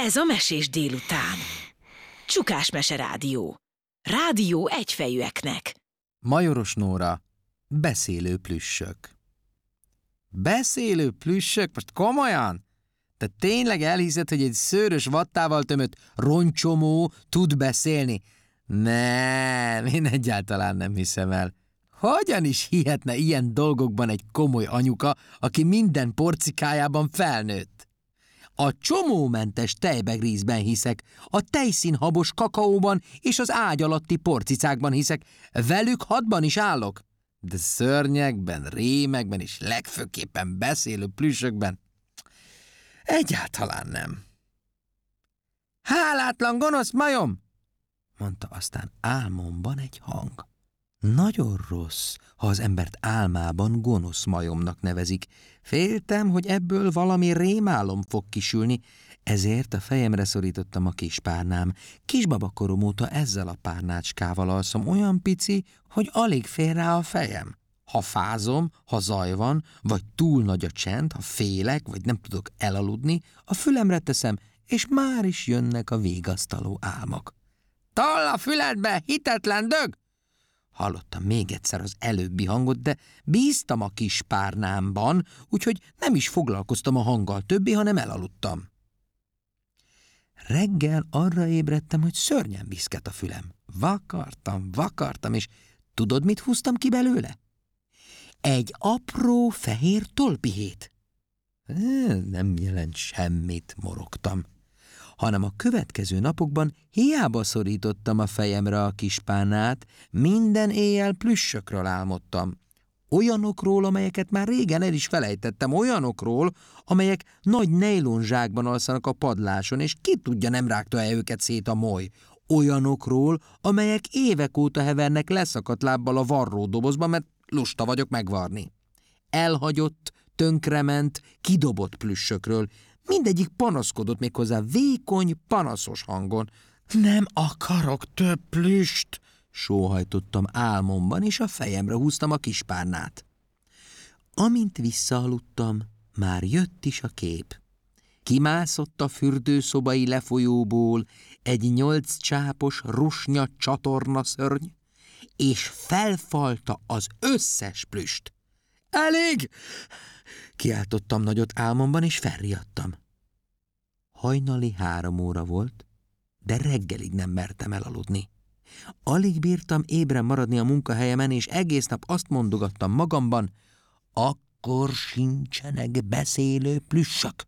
Ez a Mesés délután. Csukás Mese Rádió. Rádió egyfejűeknek. Majoros Nóra, beszélő plüssök. Beszélő plüssök? Most komolyan? Te tényleg elhiszed, hogy egy szőrös vattával tömött roncsomó tud beszélni? Nem, én egyáltalán nem hiszem el. Hogyan is hihetne ilyen dolgokban egy komoly anyuka, aki minden porcikájában felnőtt? A csomómentes tejbegrízben hiszek, a tejszínhabos kakaóban és az ágy alatti porcicákban hiszek, velük hadban is állok. De szörnyekben, rémekben és legfőképpen beszélő plüssökben egyáltalán nem. Hálátlan gonosz majom! Mondta aztán álmomban egy hang. Nagyon rossz, ha az embert álmában gonosz majomnak nevezik. Féltem, hogy ebből valami rémálom fog kisülni, ezért a fejemre szorítottam a kis párnám. Kisbabakorom óta ezzel a párnácskával alszom, olyan pici, hogy alig fér rá a fejem. Ha fázom, ha zaj van, vagy túl nagy a csend, ha félek, vagy nem tudok elaludni, a fülemre teszem, és már is jönnek a végasztaló álmok. Toll a füledbe, hitetlen dög! Hallottam még egyszer az előbbi hangot, de bíztam a kis párnámban, úgyhogy nem is foglalkoztam a hanggal többé, hanem elaludtam. Reggel arra ébredtem, hogy szörnyen viszket a fülem. Vakartam, és tudod, mit húztam ki belőle? Egy apró fehér tolpihét. Nem jelent semmit, morogtam, hanem a következő napokban hiába szorítottam a fejemre a kispánát, minden éjjel plüssökről álmodtam. Olyanokról, amelyeket már régen el is felejtettem, olyanokról, amelyek nagy nejlonzsákban alszanak a padláson, és ki tudja, nem rágta-e őket szét a moly. Olyanokról, amelyek évek óta hevernek leszakadt lábbal a varródobozban, mert lusta vagyok megvarni. Elhagyott, tönkrement, kidobott plüssökről. Mindegyik panaszkodott méghozzá vékony, panaszos hangon. Nem akarok több plüst, sóhajtottam álmomban, és a fejemre húztam a kispárnát. Amint visszaaludtam, már jött is a kép. Kimászott a fürdőszobai lefolyóból egy 8 csápos rusnya csatornaszörny, és felfalta az összes plüst. Elég! Kiáltottam nagyot álmomban, és felriadtam. Hajnali 3 óra volt, de reggelig nem mertem elaludni. Alig bírtam ébren maradni a munkahelyemen, és egész nap azt mondogattam magamban, akkor sincsenek beszélő plüssök.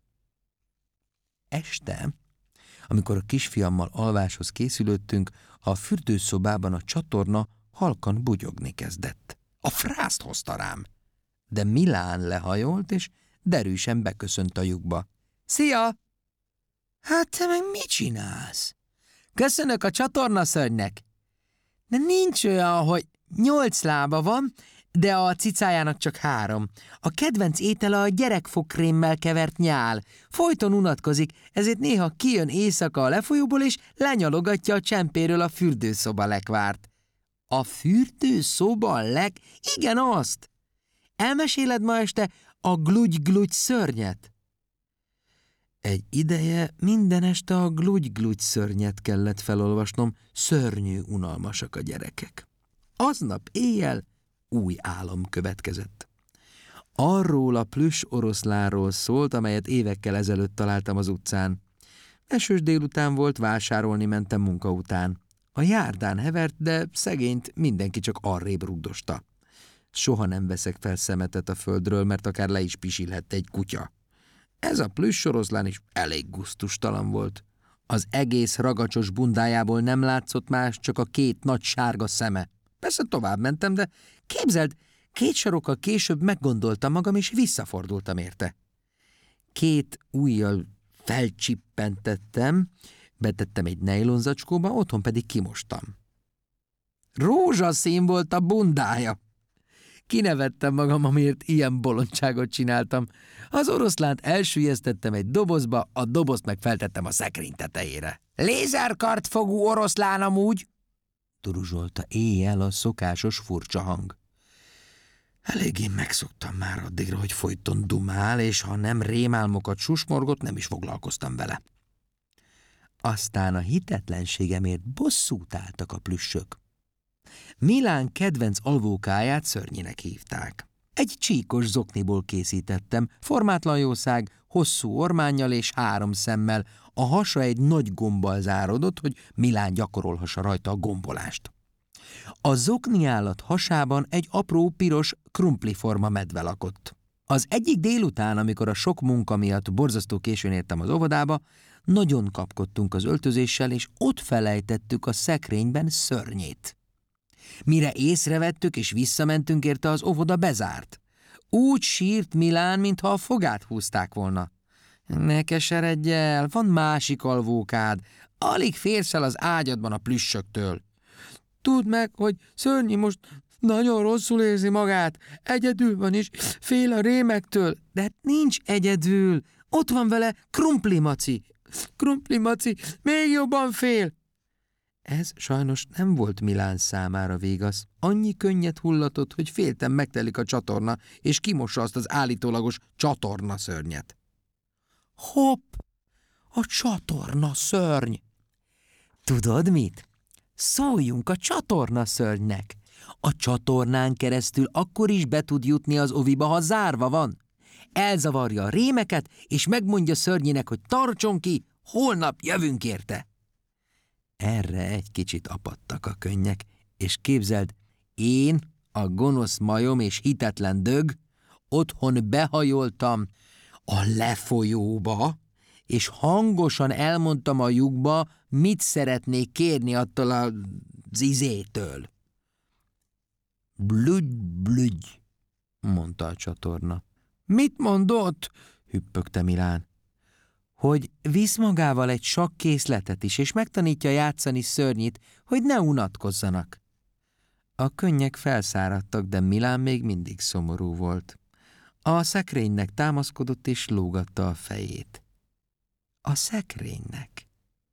Este, amikor a kisfiammal alváshoz készülöttünk, a fürdőszobában a csatorna halkan bugyogni kezdett. A frászt hozta rám. De Milán lehajolt, és derűsen beköszönt a lyukba. Szia! Hát te meg mit csinálsz? Köszönök a csatornaszörnynek. De nincs olyan, hogy 8 lába van, de a cicájának csak 3. A kedvenc étele a gyerekfogkrémmel kevert nyál. Folyton unatkozik, ezért néha kijön éjszaka a lefolyóból, és lenyalogatja a csempéről a fürdőszoba lekvárt. A fürdőszoba Igen, azt! Elmeséled ma este a glugy-glugy szörnyet? Egy ideje minden este a glugy-glugy szörnyet kellett felolvasnom, szörnyű unalmasak a gyerekek. Aznap éjjel új álom következett. Arról a plüss oroszlánról szólt, amelyet évekkel ezelőtt találtam az utcán. Esős délután volt, vásárolni mentem munka után. A járdán hevert, de szegényt mindenki csak arrébb rugdosta. Soha nem veszek fel szemetet a földről, mert akár le is pisilhette egy kutya. Ez a plüss oroszlán is elég gusztustalan volt. Az egész ragacsos bundájából nem látszott más, csak a 2 nagy sárga szeme. Persze tovább mentem, de képzeld, 2 sarokkal később meggondoltam magam, és visszafordultam érte. 2 ujjal felcsippentettem, betettem egy nejlonzacskóba, otthon pedig kimostam. Rózsaszín volt a bundája. Kinevettem magam, amiért ilyen bolondságot csináltam. Az oroszlánt elsüllyesztettem egy dobozba, a dobozt meg feltettem a szekrény tetejére. Lézerkartfogú oroszlán amúgy, turuzsolta éjjel a szokásos furcsa hang. Eléggé megszoktam már addigra, hogy folyton dumál, és ha nem rémálmokat susmorgott, nem is foglalkoztam vele. Aztán a hitetlenségemért bosszút álltak a plüssök. Milán kedvenc alvókáját Szörnyinek hívták. Egy csíkos zokniból készítettem, formátlan jószág, hosszú ormánnyal és 3 szemmel, a hasa egy nagy gombbal záródott, hogy Milán gyakorolhassa rajta a gombolást. A zokni állat hasában egy apró piros krumpliforma medve lakott. Az egyik délután, amikor a sok munka miatt borzasztó későn értem az óvodába, nagyon kapkodtunk az öltözéssel, és ott felejtettük a szekrényben Szörnyét. Mire észrevettük és visszamentünk érte, az óvoda bezárt. Úgy sírt Milán, mintha a fogát húzták volna. Ne keseredj el, van másik alvókád, alig férsz el az ágyadban a plüssöktől. Tudd meg, hogy Szörnyi most nagyon rosszul érzi magát, egyedül van is, fél a rémektől, de nincs egyedül, ott van vele Krumpli Maci. Krumpli Maci még jobban fél. Ez sajnos nem volt Milán számára végasz. Annyi könnyet hullatott, hogy féltem megtelik a csatorna, és kimossa azt az állítólagos csatorna szörnyet. Hopp! A csatorna szörny! Tudod mit? Szóljunk a csatorna szörnynek. A csatornán keresztül akkor is be tud jutni az oviba, ha zárva van. Elzavarja a rémeket, és megmondja Szörnyinek, hogy tartson ki, holnap jövünk érte. Erre egy kicsit apadtak a könnyek, és képzeld, én, a gonosz majom és hitetlen dög, otthon behajoltam a lefolyóba, és hangosan elmondtam a lyukba, mit szeretnék kérni attól az izétől. Blügy, blügy, mondta a csatorna. Mit mondott? Hüppögte Milán. Hogy visz magával egy sakkészletet is, és megtanítja játszani Szörnyit, hogy ne unatkozzanak. A könnyek felszáradtak, de Milán még mindig szomorú volt. A szekrénynek támaszkodott, és lógatta a fejét. A szekrénynek.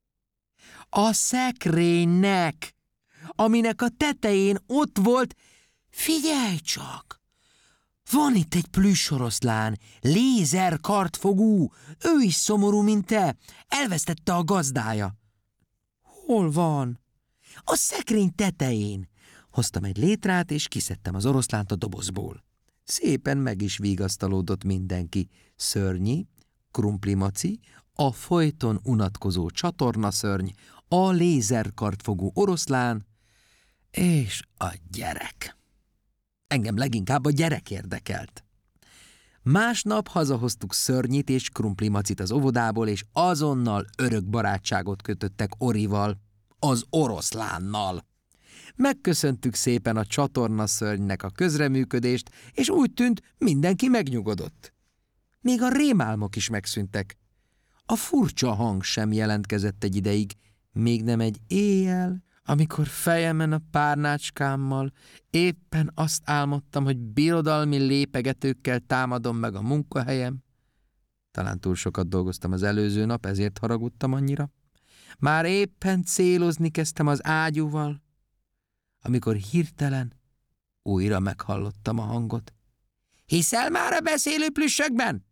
A szekrénynek, aminek a tetején ott volt, figyelj csak! Van itt egy plüssoroszlán, lézerkartfogú, ő is szomorú, mint te, elvesztette a gazdája. Hol van? A szekrény tetején. Hoztam egy létrát, és kiszedtem az oroszlánt a dobozból. Szépen meg is vigasztalódott mindenki. Szörnyi, Krumpli Maci, a folyton unatkozó csatornaszörny, a lézerkartfogú oroszlán, és a gyerek. Engem leginkább a gyerek érdekelt. Másnap hazahoztuk Szörnyit és Krumpli Macit az óvodából, és azonnal örök barátságot kötöttek Orival, az oroszlánnal. Megköszöntük szépen a csatornaszörnynek a közreműködést, és úgy tűnt, mindenki megnyugodott. Még a rémálmok is megszűntek. A furcsa hang sem jelentkezett egy ideig, még nem egy éjjel, amikor fejemen a párnácskámmal éppen azt álmodtam, hogy birodalmi lépegetőkkel támadom meg a munkahelyem. Talán túl sokat dolgoztam az előző nap, ezért haragudtam annyira. Már éppen célozni kezdtem az ágyúval, amikor hirtelen újra meghallottam a hangot. Hiszel már a beszélő plüssökben?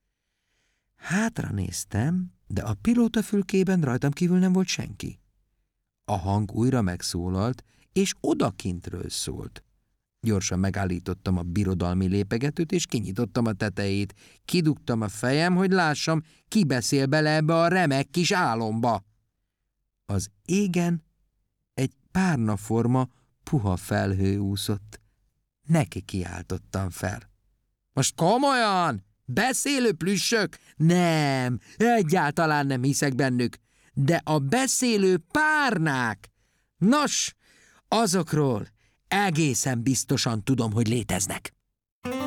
Hátra néztem, de a pilótafülkében rajtam kívül nem volt senki. A hang újra megszólalt, és odakintről szólt. Gyorsan megállítottam a birodalmi lépegetőt, és kinyitottam a tetejét. Kidugtam a fejem, hogy lássam, ki beszél bele ebbe a remek kis álomba. Az égen egy párnaforma puha felhő úszott. Neki kiáltottam fel. Most komolyan? Beszélő plüssök? Nem, egyáltalán nem hiszek bennük. De a beszélő párnák, nos, azokról egészen biztosan tudom, hogy léteznek.